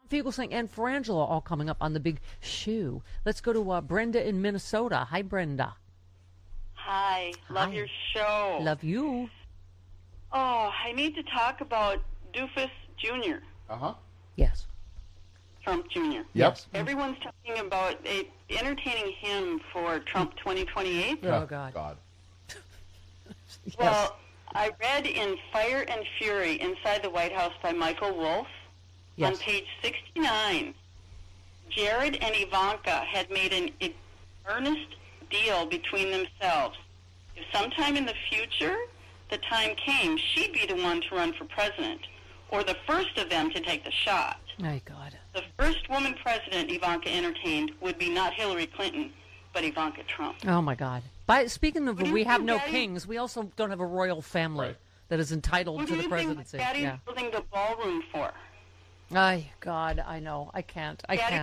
Fugelsang and Frangela all coming up on the big shoe. Let's go to Brenda in Minnesota. Hi, Brenda. Hi. Love your show. Love you. Oh, I need to talk about Doofus Jr. Yes. Trump Jr. Yep. Everyone's talking about entertaining him for Trump 2028. Oh, God. Yes. Well, I read in Fire and Fury Inside the White House by Michael Wolff on page 69, Jared and Ivanka had made an earnest deal between themselves. If sometime in the future the time came, she'd be the one to run for president, or the first of them to take the shot. My God. The first woman president Ivanka entertained would be not Hillary Clinton, but Ivanka Trump. Oh, my God. Speaking of, we have no kings. We also don't have a royal family that is entitled to the presidency. What do you think Daddy's building the ballroom for? God, I know. I can't.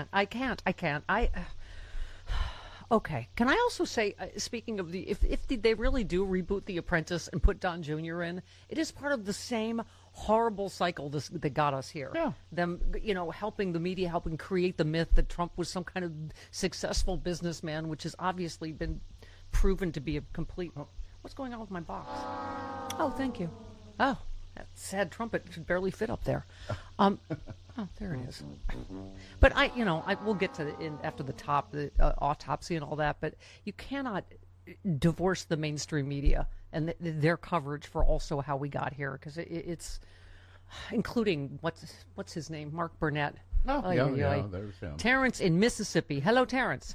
Okay. Can I also say, speaking of if they really do reboot The Apprentice and put Don Jr. in, it is part of the same horrible cycle that got us here. Yeah. Them, helping the media, helping create the myth that Trump was some kind of successful businessman, which has obviously been proven to be a complete... What's going on with my box? Oh, thank you. Oh, that sad trumpet should barely fit up there. Oh, there it is. But we'll get to after the autopsy and all that. But you cannot divorce the mainstream media and their coverage for also how we got here, because it's including what's his name, Mark Burnett. There's him. Terrence in Mississippi. Hello, Terrence.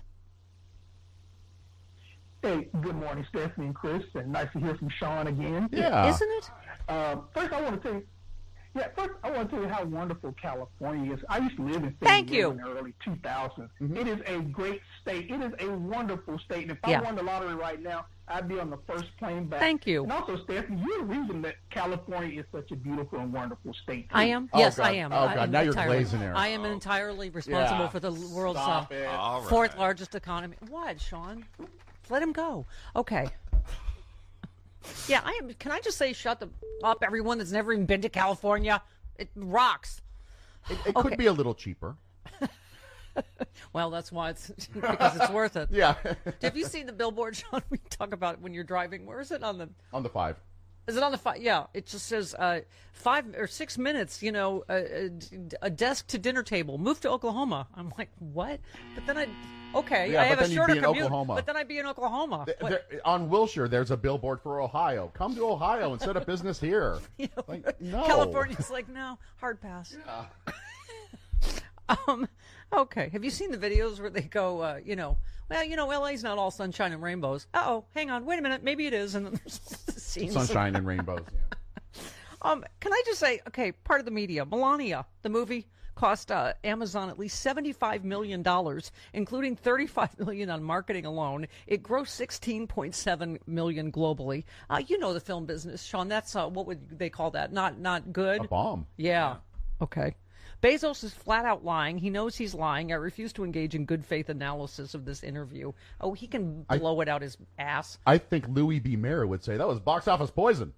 Hey, good morning, Stephanie and Chris, and nice to hear from Sean again. Yeah. Isn't it? First, I want to tell you how wonderful California is. I used to live in Thank San you. Diego in the early 2000s. Mm-hmm. It is a great state. It is a wonderful state. And if I won the lottery right now, I'd be on the first plane back. Thank you. And also, Stephanie, you're the reason that California is such a beautiful and wonderful state. I am. Oh, Yes, God. I am. Oh, God. Now you're entirely. glazing there. I am entirely responsible for the world's fourth largest economy. What, Sean? Let him go. Okay. Yeah, I am. Can I just say, shut up, everyone that's never even been to California? It rocks. It could be a little cheaper. Well, that's why because it's worth it. Yeah. Have you seen the billboard, Sean? We talk about it when you're driving. Where is it on the 5? Is it on the 5? Yeah, it just says 5 or 6 minutes. A desk to dinner table. Move to Oklahoma. I'm like, what? But then I have a shorter commute. Oklahoma. But then I'd be in Oklahoma. On Wilshire, there's a billboard for Ohio. Come to Ohio and set up business here. No. California's like, no, hard pass. Yeah. Okay. Have you seen the videos where they go, LA's not all sunshine and rainbows. Hang on, wait a minute, maybe it is. And then there's scenes. Sunshine and rainbows. Yeah. Can I just say, part of the media, Melania, the movie, cost Amazon at least $75 million, including $35 million on marketing alone. It grossed $16.7 million globally. The film business, Sean. That's what would they call that? Not good. A bomb. Yeah. Okay. Bezos is flat out lying. He knows he's lying. I refuse to engage in good faith analysis of this interview. Oh, he can blow it out his ass. I think Louis B. Mayer would say that was box office poison.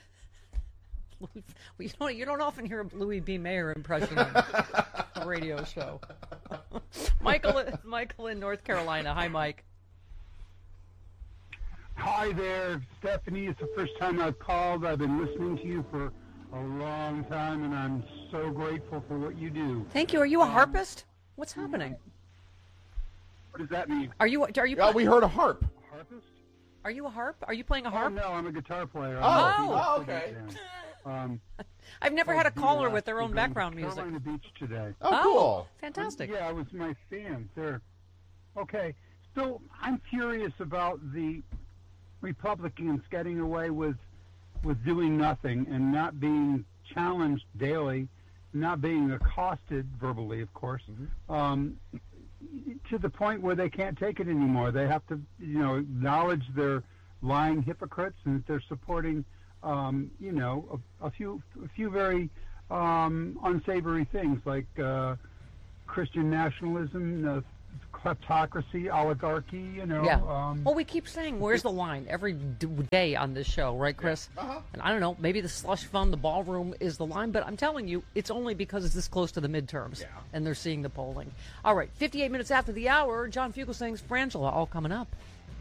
You don't often hear a Louis B. Mayer impression on a radio show. Michael in North Carolina. Hi, Mike. Hi there, Stephanie. It's the first time I've called. I've been listening to you for a long time, and I'm so grateful for what you do. Thank you. Are you a harpist? What's happening? What does that mean? Are you? We heard a harp. Harpist? Are you a harp? Are you playing a harp? Oh, no, I'm a guitar player. Okay. I've never had a caller with their own background music. Carolina Beach today. Oh, cool. Fantastic. Yeah, I was my fan. There. Okay. So I'm curious about the Republicans getting away with doing nothing and not being challenged daily, not being accosted verbally, of course, to the point where they can't take it anymore. They have to, acknowledge they're lying hypocrites and that they're supporting, a few very unsavory things like Christian nationalism, kleptocracy, oligarchy, you know. Yeah. Well, we keep saying, where's the line every day on this show, right, Chris? Yeah. Uh-huh. And I don't know, maybe the slush fund, the ballroom is the line, but I'm telling you, it's only because it's this close to the midterms, and they're seeing the polling. All right, 58 minutes after the hour, John Fugelsang's Frangela, all coming up.